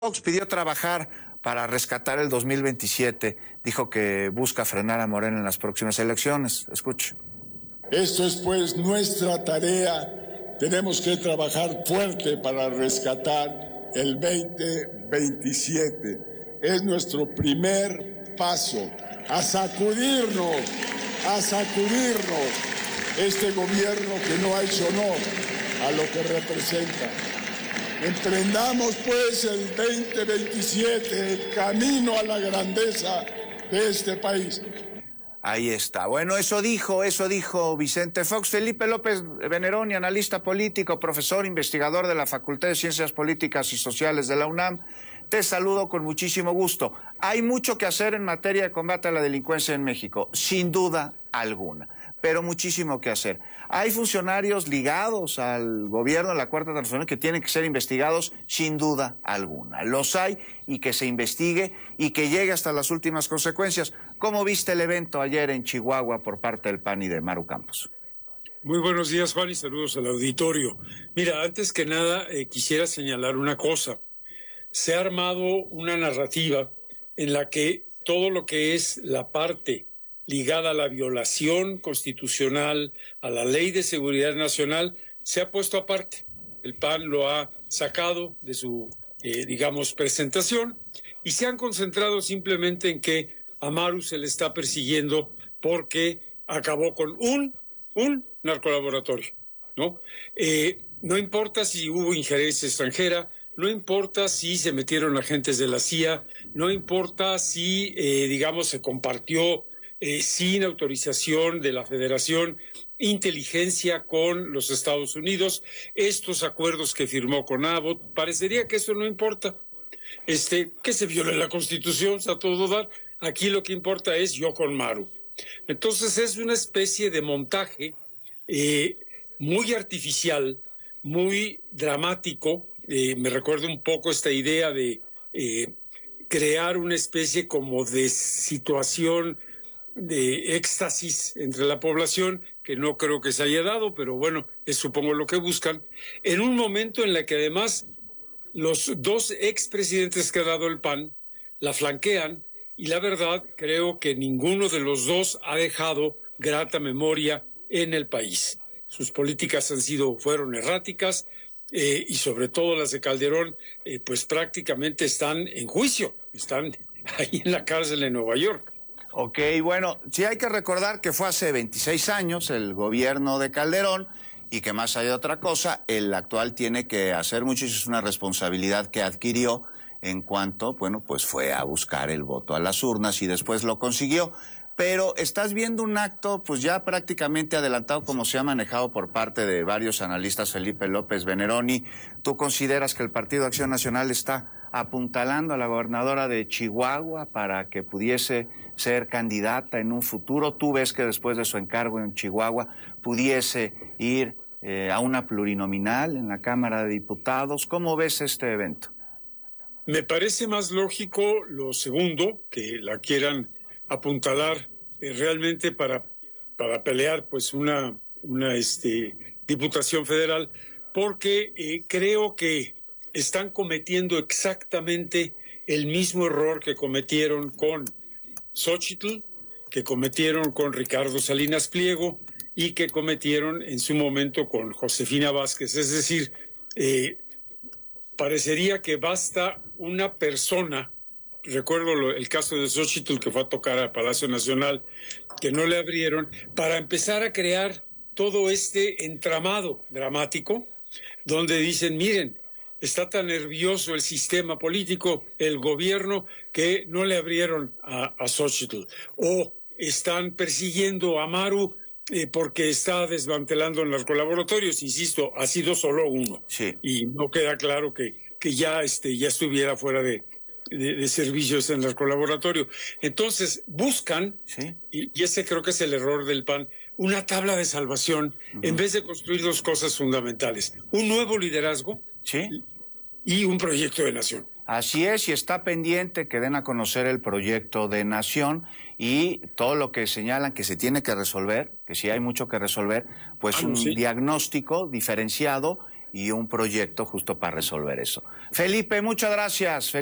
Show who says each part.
Speaker 1: Fox pidió trabajar para rescatar el 2027. Dijo que busca frenar a Morena en las próximas elecciones. Escuche.
Speaker 2: Esto es pues nuestra tarea. Tenemos que trabajar fuerte para rescatar el 2027. Es nuestro primer paso a sacudirnos este gobierno que no ha hecho honor a lo que representa. Emprendamos pues el 2027, el camino a la grandeza de este país.
Speaker 1: Ahí está. Bueno, eso dijo Vicente Fox. Felipe López Veneroni, analista político, profesor, investigador de la Facultad de Ciencias Políticas y Sociales de la UNAM. Te saludo con muchísimo gusto. Hay mucho que hacer en materia de combate a la delincuencia en México, sin duda alguna, pero muchísimo que hacer. Hay funcionarios ligados al gobierno de la Cuarta Transformación que tienen que ser investigados, sin duda alguna. Los hay, y que se investigue y que llegue hasta las últimas consecuencias. ¿Cómo viste el evento ayer en Chihuahua por parte del PAN y de Maru Campos?
Speaker 3: Muy buenos días, Juan, y saludos al auditorio. Mira, antes que nada, quisiera señalar una cosa. Se ha armado una narrativa en la que todo lo que es la parte ligada a la violación constitucional, a la Ley de Seguridad Nacional, se ha puesto aparte. El PAN lo ha sacado de su, presentación, y se han concentrado simplemente en que a Maru se le está persiguiendo porque acabó con un narcolaboratorio, ¿no? No importa si hubo injerencia extranjera, no importa si se metieron agentes de la CIA, no importa si, se compartió sin autorización de la Federación inteligencia con los Estados Unidos, estos acuerdos que firmó con Abbott, parecería que eso no importa. Que se viole la Constitución, a todo dar. Aquí lo que importa es yo con Maru. Entonces es una especie de montaje muy artificial, muy dramático. Me recuerda un poco esta idea de crear una especie como de situación de éxtasis entre la población, que no creo que se haya dado, pero bueno, es supongo lo que buscan, en un momento en el que además los dos expresidentes que ha dado el PAN la flanquean, y la verdad creo que ninguno de los dos ha dejado grata memoria en el país. Sus políticas fueron erráticas, y sobre todo las de Calderón, pues prácticamente están en juicio, están ahí en la cárcel en Nueva York.
Speaker 1: Ok, bueno, sí hay que recordar que fue hace 26 años el gobierno de Calderón, y que más allá de otra cosa, el actual tiene que hacer mucho, y es una responsabilidad que adquirió en cuanto, pues fue a buscar el voto a las urnas y después lo consiguió. Pero estás viendo un acto pues ya prácticamente adelantado, como se ha manejado por parte de varios analistas. Felipe López Veneroni, ¿tú consideras que el Partido Acción Nacional está apuntalando a la gobernadora de Chihuahua para que pudiese ser candidata en un futuro? ¿Tú ves que después de su encargo en Chihuahua pudiese ir a una plurinominal en la Cámara de Diputados? ¿Cómo ves este evento?
Speaker 3: Me parece más lógico lo segundo, que la quieran apuntalar realmente para pelear pues una diputación federal, porque creo que están cometiendo exactamente el mismo error que cometieron con Xóchitl, que cometieron con Ricardo Salinas Pliego y que cometieron en su momento con Josefina Vázquez. Es decir, parecería que basta una persona. Recuerdo el caso de Xóchitl, que fue a tocar al Palacio Nacional, que no le abrieron, para empezar a crear todo este entramado dramático, donde dicen, miren, está tan nervioso el sistema político, el gobierno, que no le abrieron a Xóchitl. O están persiguiendo a Maru porque está desmantelando narcolaboratorios. Insisto, ha sido solo uno.
Speaker 1: Sí.
Speaker 3: Y no queda claro que ya estuviera fuera de servicios en el colaboratorio. Entonces buscan,
Speaker 1: ¿sí?
Speaker 3: y ese creo que es el error del PAN, una tabla de salvación, en vez de construir dos cosas fundamentales: un nuevo liderazgo,
Speaker 1: ¿sí?,
Speaker 3: y un proyecto de nación.
Speaker 1: Así es, y está pendiente que den a conocer el proyecto de nación y todo lo que señalan que se tiene que resolver, que sí hay mucho que resolver, pues un diagnóstico diferenciado y un proyecto justo para resolver eso. Felipe, muchas gracias.